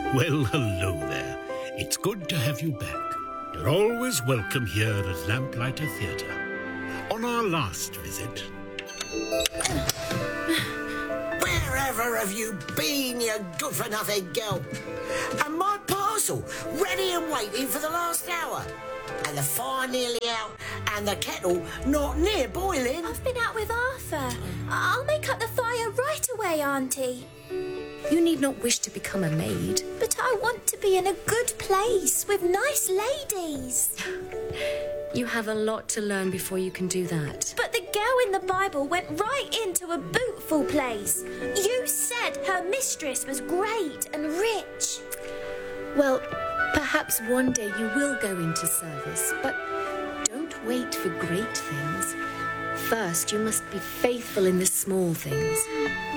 Well, hello there. It's good to have you back. You're always welcome here at Lamplighter Theatre. On our last visit... Wherever have you been, you good-for-nothing girl? And my parcel, ready and waiting for the last hour. And the fire nearly out, and the kettle not near boiling. I've been out with Arthur. I'll make up the fire right away, Auntie. You need not wish to become a maid. But I want to be in a good place with nice ladies. You have a lot to learn before you can do that. But the girl in the Bible went right into a bootful place. You said her mistress was great and rich. Well, perhaps one day you will go into service, but don't wait for great things. First, you must be faithful in the small things.